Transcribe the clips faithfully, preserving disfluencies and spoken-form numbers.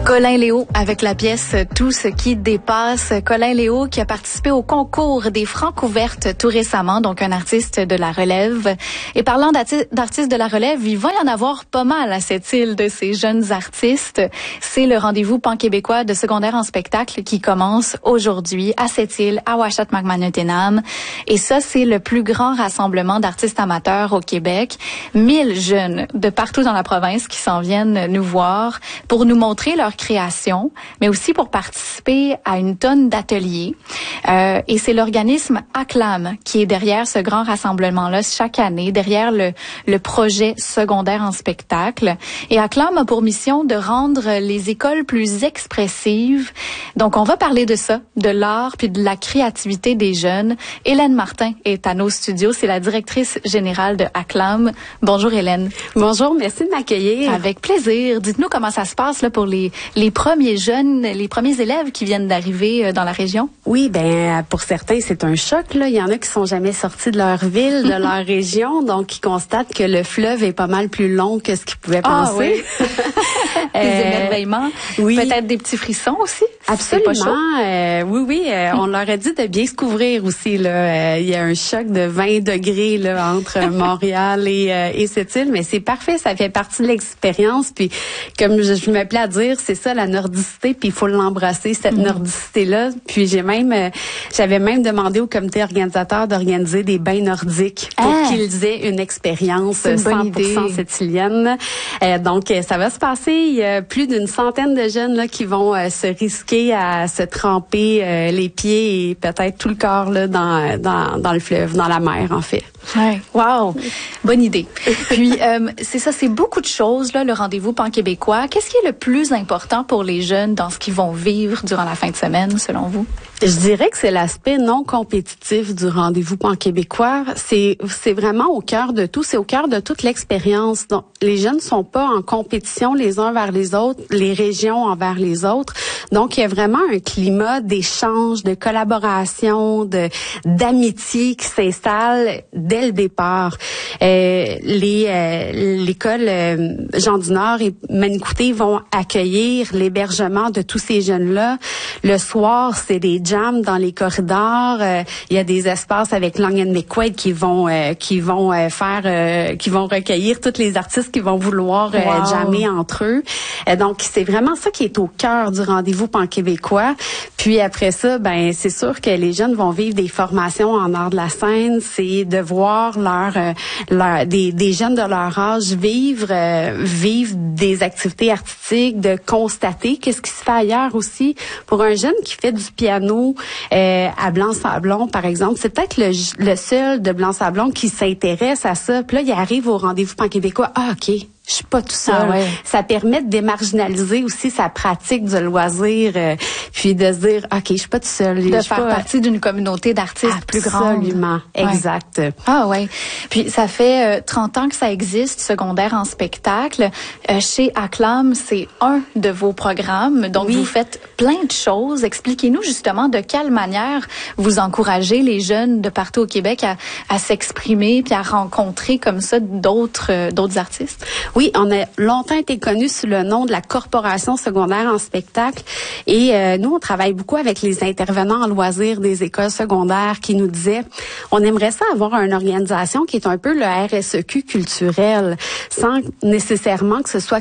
Colin Léo avec la pièce Tout ce qui dépasse. Colin Léo qui a participé au concours des Francouvertes tout récemment, donc un artiste de la relève. Et parlant d'artistes de la relève, il va y en avoir pas mal à cette île de ces jeunes artistes. C'est le rendez-vous pan-québécois de secondaire en spectacle qui commence aujourd'hui à cette île, à Ouachita-Macmahon-Utinam. Et ça, c'est le plus grand rassemblement d'artistes amateurs au Québec. Mille jeunes de partout dans la province qui s'en viennent nous voir pour nous montrer leur création, mais aussi pour participer à une tonne d'ateliers. Euh, et c'est l'organisme Acclam qui est derrière ce grand rassemblement-là chaque année, derrière le, le projet secondaire en spectacle. Et Acclam a pour mission de rendre les écoles plus expressives. Donc, on va parler de ça, de l'art puis de la créativité des jeunes. Hélène Martin est à nos studios. C'est la directrice générale de Acclam. Bonjour Hélène. Bonjour, merci de m'accueillir. Avec plaisir. Dites-nous comment ça se passe là pour les les premiers jeunes, les premiers élèves qui viennent d'arriver dans la région? Oui, ben pour certains, c'est un choc, là. Il y en a qui sont jamais sortis de leur ville, de leur région, donc ils constatent que le fleuve est pas mal plus long que ce qu'ils pouvaient ah, penser. Oui. Des euh, émerveillements. Oui. Peut-être des petits frissons aussi. Absolument. Euh, oui, oui. Euh, on leur a dit de bien se couvrir aussi, là. Euh, il y a un choc de vingt degrés, là, entre Montréal et, euh, et cette île, mais c'est parfait. Ça fait partie de l'expérience. Puis, comme je, je me plais à dire, c'est ça, la nordicité, puis il faut l'embrasser, cette mmh. nordicité-là. Puis j'ai même, euh, j'avais même demandé au comité organisateur d'organiser des bains nordiques pour ah. qu'ils aient une expérience cent pour cent sétilienne. Euh, donc, ça va se passer. Il y a plus d'une centaine de jeunes là qui vont euh, se risquer à se tremper euh, les pieds et peut-être tout le corps là dans, dans, dans le fleuve, dans la mer, en fait. Ouais. Wow, bonne idée. Puis euh, c'est ça, c'est beaucoup de choses là, le rendez-vous pan-québécois. Qu'est-ce qui est le plus important pour les jeunes dans ce qu'ils vont vivre durant la fin de semaine, selon vous? Je dirais que c'est l'aspect non compétitif du rendez-vous pan-québécois. C'est c'est vraiment au cœur de tout. C'est au cœur de toute l'expérience. Donc, les jeunes sont pas en compétition les uns vers les autres, les régions envers les autres. Donc, il y a vraiment un climat d'échange, de collaboration, de d'amitié qui s'installe dès le départ. Euh, les euh, l'école euh, Jean du Nord et Manicouté vont accueillir l'hébergement de tous ces jeunes-là. Le soir, c'est des jams dans les corridors. Euh, il y a des espaces avec Long and McQuaid qui vont euh, qui vont euh, faire euh, qui vont recueillir tous les artistes qui vont vouloir euh, wow. jammer entre eux. Euh, donc c'est vraiment ça qui est au cœur du rendez-vous pan-québécois. Puis après ça, ben c'est sûr que les jeunes vont vivre des formations en art de la scène. C'est de voir leur, euh, leur des, des jeunes de leur âge vivre euh, vivre des activités artistiques, de constater qu'est-ce qui se fait ailleurs aussi. Pour un jeune qui fait du piano euh, à Blanc-Sablon, par exemple, c'est peut-être le, le seul de Blanc-Sablon qui s'intéresse à ça. Puis là, il arrive au rendez-vous pan-québécois. Ah, OK. Je suis pas tout seul. Ah ouais. Ça permet de démarginaliser aussi sa pratique du loisir, euh, puis de se dire, OK, je suis pas tout seul. De faire pas... partie d'une communauté d'artistes plus grande. Absolument, exact. Ouais. Ah ouais. Puis ça fait euh, trente ans que ça existe, secondaire en spectacle. Euh, chez Acclam, c'est un de vos programmes. Donc, oui. Vous faites plein de choses. Expliquez-nous justement de quelle manière vous encouragez les jeunes de partout au Québec à, à s'exprimer puis à rencontrer comme ça d'autres, euh, d'autres artistes. Oui, on a longtemps été connus sous le nom de la Corporation secondaire en spectacle et euh, nous, on travaille beaucoup avec les intervenants en loisirs des écoles secondaires qui nous disaient, on aimerait ça avoir une organisation qui est un peu le R S E Q culturel, sans nécessairement que ce soit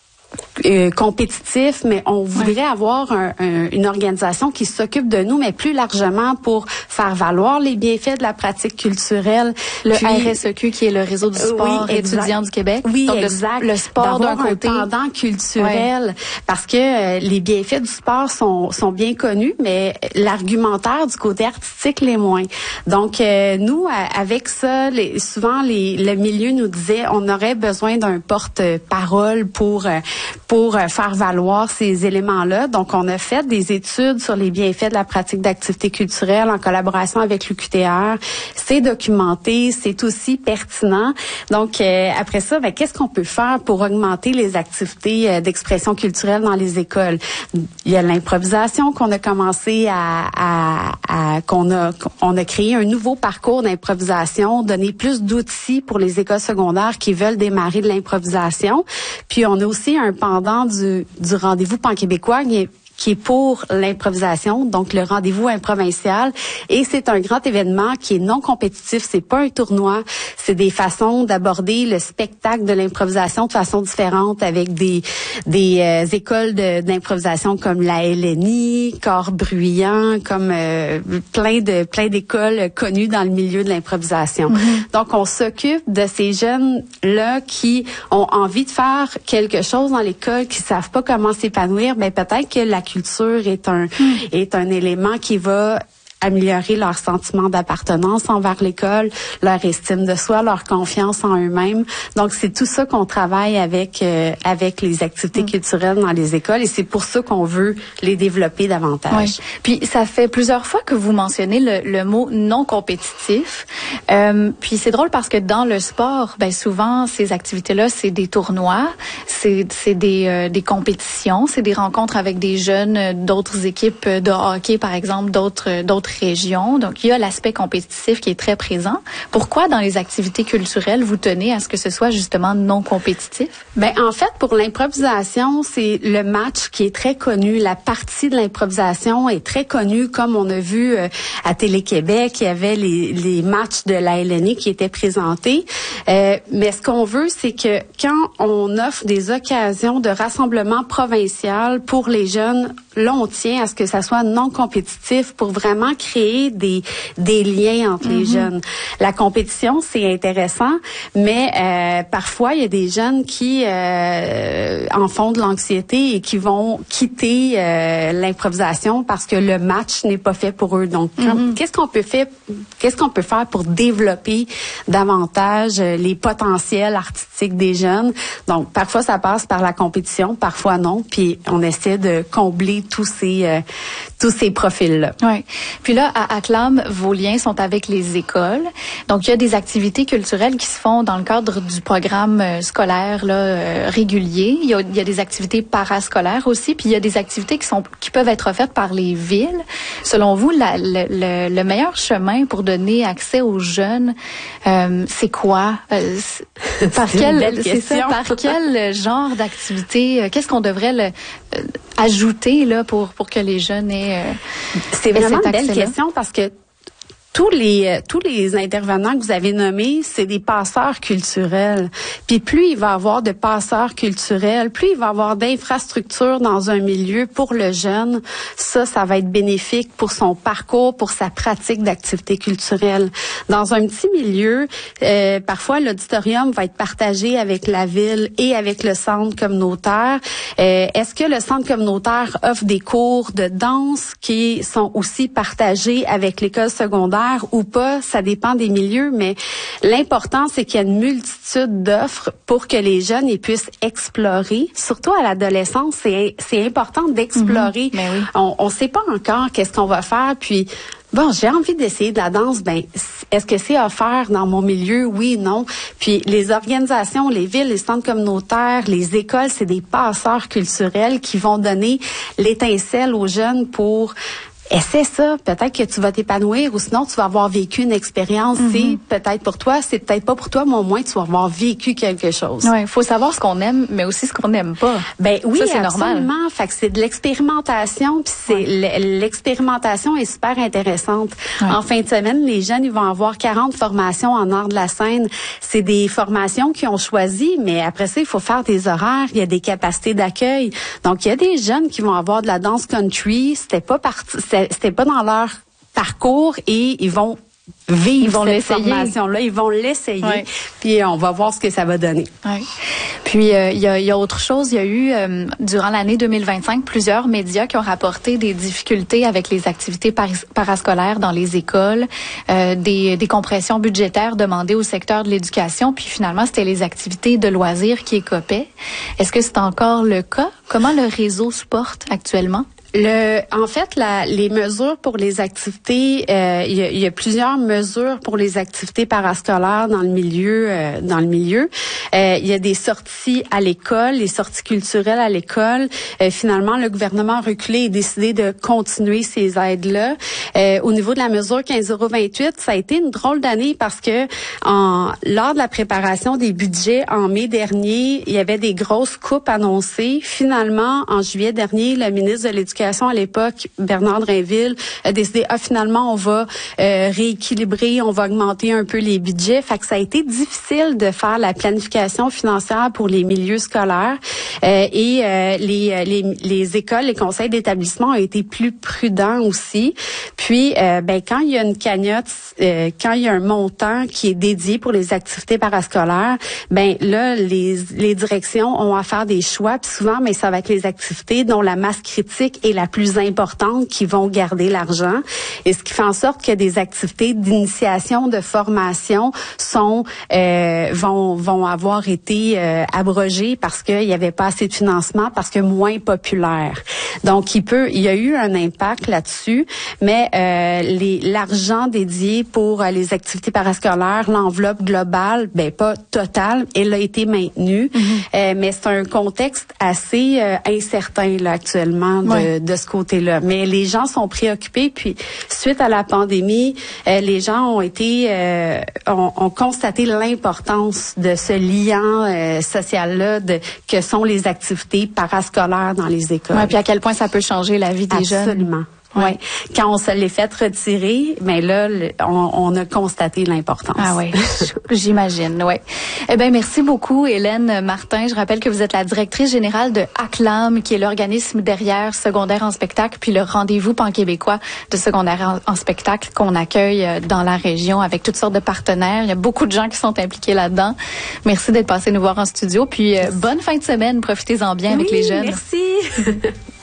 Euh, compétitif, mais on voudrait oui. avoir un, un, une organisation qui s'occupe de nous, mais plus largement pour faire valoir les bienfaits de la pratique culturelle. Le Puis, R S E Q, qui est le réseau du sport oui, étudiant du Québec. Oui, donc exact. Le, le sport d'un côté. Un pendant culturel, ouais. parce que euh, les bienfaits du sport sont, sont bien connus, mais l'argumentaire du côté artistique l'est moins. Donc, euh, nous, avec ça, les, souvent, les, le milieu nous disait, on aurait besoin d'un porte-parole pour euh, pour faire valoir ces éléments-là. Donc, on a fait des études sur les bienfaits de la pratique d'activités culturelles en collaboration avec l'U Q T R. C'est documenté, c'est aussi pertinent. Donc, euh, après ça, ben, qu'est-ce qu'on peut faire pour augmenter les activités euh, d'expression culturelle dans les écoles? Il y a l'improvisation qu'on a commencé à, à, à qu'on a, on a créé un nouveau parcours d'improvisation, donner plus d'outils pour les écoles secondaires qui veulent démarrer de l'improvisation. Puis, on a aussi un pendant du, du rendez-vous pan-québécois qui est pour l'improvisation, donc le rendez-vous improvincial. Et c'est un grand événement qui est non compétitif, c'est pas un tournoi, c'est des façons d'aborder le spectacle de l'improvisation de façon différente avec des des euh, écoles de, d'improvisation comme la L N I, Corps Bruyant, comme euh, plein de plein d'écoles connues dans le milieu de l'improvisation. Mm-hmm. Donc on s'occupe de ces jeunes-là qui ont envie de faire quelque chose dans l'école, qui savent pas comment s'épanouir, mais peut-être que la culture est un mmh. est un élément qui va améliorer leur sentiment d'appartenance envers l'école, leur estime de soi, leur confiance en eux-mêmes. Donc c'est tout ça qu'on travaille avec euh, avec les activités mmh. culturelles dans les écoles et c'est pour ça qu'on veut les développer davantage. Oui. Puis ça fait plusieurs fois que vous mentionnez le, le mot non compétitif. Euh, puis c'est drôle parce que dans le sport, ben souvent ces activités-là, c'est des tournois, c'est c'est des euh, des compétitions, c'est des rencontres avec des jeunes d'autres équipes de hockey par exemple, d'autres d'autres régions. Donc, il y a l'aspect compétitif qui est très présent. Pourquoi, dans les activités culturelles, vous tenez à ce que ce soit justement non compétitif? Ben, en fait, pour l'improvisation, c'est le match qui est très connu. La partie de l'improvisation est très connue, comme on a vu euh, à Télé-Québec, il y avait les, les matchs de la L N I qui étaient présentés. Euh, mais ce qu'on veut, c'est que quand on offre des occasions de rassemblement provincial pour les jeunes, là, on tient à ce que ça soit non compétitif pour vraiment créer des des liens entre mm-hmm. les jeunes. La compétition, c'est intéressant, mais euh, parfois il y a des jeunes qui euh, en font de l'anxiété et qui vont quitter euh, l'improvisation parce que le match n'est pas fait pour eux. Donc, mm-hmm. qu'est-ce qu'on peut faire Qu'est-ce qu'on peut faire pour développer davantage les potentiels artistiques des jeunes? Donc, parfois ça passe par la compétition, parfois non. Puis on essaie de combler tous ces euh, tous ces profils-là. Oui. Puis là, à Acclam, vos liens sont avec les écoles. Donc, il y a des activités culturelles qui se font dans le cadre du programme euh, scolaire là, euh, régulier. Il y, a, il y a des activités parascolaires aussi, puis il y a des activités qui sont qui peuvent être offertes par les villes. Selon vous, la, le, le, le meilleur chemin pour donner accès aux jeunes, euh, c'est quoi? Euh, c'est, par c'est quel, c'est ça, par quel genre d'activité? Qu'est-ce qu'on devrait le, euh, ajouter là pour pour que les jeunes aient euh, c'est vraiment une belle question parce que tous les tous les intervenants que vous avez nommés, c'est des passeurs culturels. Puis plus il va y avoir de passeurs culturels, plus il va y avoir d'infrastructures dans un milieu pour le jeune, ça, ça va être bénéfique pour son parcours, pour sa pratique d'activité culturelle. Dans un petit milieu, euh, parfois l'auditorium va être partagé avec la ville et avec le centre communautaire. Euh, est-ce que le centre communautaire offre des cours de danse qui sont aussi partagés avec l'école secondaire ou pas, ça dépend des milieux, mais l'important, c'est qu'il y a une multitude d'offres pour que les jeunes ils puissent explorer. Surtout à l'adolescence, c'est, c'est important d'explorer. Mmh, oui. On ne sait pas encore qu'est-ce qu'on va faire, puis bon, j'ai envie d'essayer de la danse, ben est-ce que c'est offert dans mon milieu? Oui, non. Puis les organisations, les villes, les centres communautaires, les écoles, c'est des passeurs culturels qui vont donner l'étincelle aux jeunes pour essaie ça, peut-être que tu vas t'épanouir ou sinon tu vas avoir vécu une expérience. Mm-hmm. C'est peut-être pour toi, c'est peut-être pas pour toi, mais au moins tu vas avoir vécu quelque chose. Oui, il faut savoir ce qu'on aime, mais aussi ce qu'on n'aime pas. Ben oui, ça, c'est absolument. Normal. Fait que c'est de l'expérimentation, puis c'est ouais. l'expérimentation est super intéressante. Ouais. En fin de semaine, les jeunes ils vont avoir quarante formations en art de la scène. C'est des formations qu'ils ont choisies, mais après ça il faut faire des horaires, il y a des capacités d'accueil. Donc il y a des jeunes qui vont avoir de la danse country, c'était pas parti c'était pas dans leur parcours et ils vont vivre ils vont cette formation-là. Ils vont l'essayer, ouais. Puis on va voir ce que ça va donner. Ouais. Puis, il euh, y, a, y a autre chose. Il y a eu, euh, durant l'année deux mille vingt-cinq, plusieurs médias qui ont rapporté des difficultés avec les activités paris- parascolaires dans les écoles, euh, des, des compressions budgétaires demandées au secteur de l'éducation, puis finalement, c'était les activités de loisirs qui écopaient. Est-ce que c'est encore le cas? Comment le réseau se porte actuellement? Le, en fait, la, les mesures pour les activités, euh, il, y a, il y a plusieurs mesures pour les activités parascolaires dans le milieu. Euh, dans le milieu, euh, il y a des sorties à l'école, les sorties culturelles à l'école. Euh, finalement, le gouvernement a reculé et décidé de continuer ces aides-là. Euh, au niveau de la mesure quinze zéro vingt-huit, ça a été une drôle d'année parce que en, lors de la préparation des budgets en mai dernier, il y avait des grosses coupes annoncées. Finalement, en juillet dernier, le ministre de l'Éducation à l'époque, Bernard Drinville, a décidé, ah, finalement, on va euh, rééquilibrer, on va augmenter un peu les budgets. Fait que ça a été difficile de faire la planification financière pour les milieux scolaires euh, et euh, les, les, les écoles, les conseils d'établissement ont été plus prudents aussi. Puis, euh, ben quand il y a une cagnotte, euh, quand il y a un montant qui est dédié pour les activités parascolaires, ben là, les, les directions ont à faire des choix. Puis souvent, mais ça va être les activités dont la masse critique est la plus importante qui vont garder l'argent. Et ce qui fait en sorte que des activités d'initiation, de formation sont euh, vont vont avoir été euh, abrogées parce qu'il y avait pas assez de financement, parce que moins populaire. Donc il peut, il y a eu un impact là-dessus, mais euh, les l'argent dédié pour euh, les activités parascolaires, l'enveloppe globale, ben pas totale, elle a été maintenue, mm-hmm. euh, mais c'est un contexte assez euh, incertain là actuellement de, oui. de ce côté-là. Mais les gens sont préoccupés, puis suite à la pandémie, euh, les gens ont été euh, ont, ont constaté l'importance de ce lien euh, social-là de que sont les activités parascolaires dans les écoles. Ouais, puis à quel point ça peut changer la vie des Absolument. jeunes. Absolument. Oui. Ouais. Quand on se les fait retirer, mais là, le, on, on a constaté l'importance. Ah oui, j'imagine, oui. Eh bien, merci beaucoup, Hélène Martin. Je rappelle que vous êtes la directrice générale de ACLAM, qui est l'organisme derrière Secondaire en spectacle, puis le rendez-vous pan-québécois de Secondaire en, en spectacle qu'on accueille dans la région avec toutes sortes de partenaires. Il y a beaucoup de gens qui sont impliqués là-dedans. Merci d'être passé nous voir en studio. Puis, euh, bonne fin de semaine. Profitez-en bien oui, avec les jeunes. Merci.